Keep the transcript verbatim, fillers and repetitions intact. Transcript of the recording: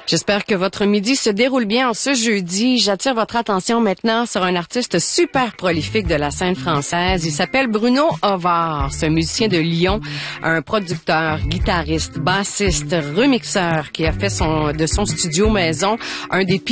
J'espère que votre midi se déroule bien en ce jeudi. J'attire votre attention maintenant sur un artiste super prolifique de la scène française. Il s'appelle Bruno Ovard. C'est un musicien de Lyon, un producteur, guitariste, bassiste, remixeur qui a fait son de son studio maison un des